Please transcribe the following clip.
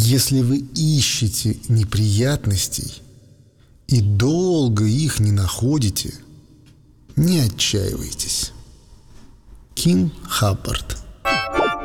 Если вы ищете неприятностей и долго их не находите, не отчаивайтесь. Кин Хаппорт.